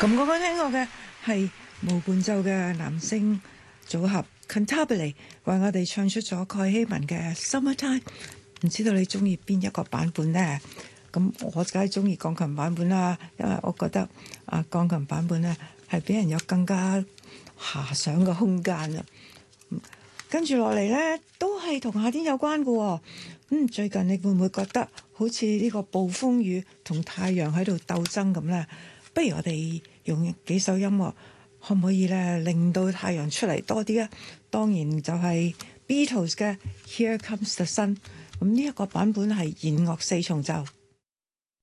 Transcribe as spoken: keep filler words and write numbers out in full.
咁剛剛聽過嘅係無伴奏嘅男聲組合 Cantabile 為我哋唱出咗蓋希文嘅 Summertime。唔知道你中意邊一個版本呢？咁我梗係中意鋼琴版本啦，因為我覺得啊鋼琴版本咧係俾人有更加遐想嘅空間啊。跟住落嚟咧都係同夏天有關嘅喎。嗯，最近你會唔會覺得好似呢個暴風雨同太陽喺度鬥爭咁呢？不如我哋用幾首音樂，可唔可以咧令到太陽出嚟多啲啊？當然就係 Beatles 嘅 Here Comes the Sun。咁呢一個版本係弦樂四重奏。